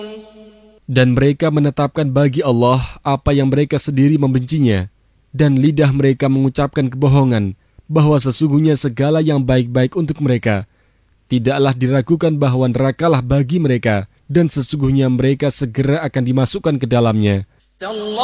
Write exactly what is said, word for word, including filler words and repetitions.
Dan mereka menetapkan bagi Allah apa yang mereka sendiri membencinya, dan lidah mereka mengucapkan kebohongan, bahwa sesungguhnya segala yang baik-baik untuk mereka. Tidaklah diragukan bahwa nerakalah bagi mereka, dan sesungguhnya mereka segera akan dimasukkan ke dalamnya.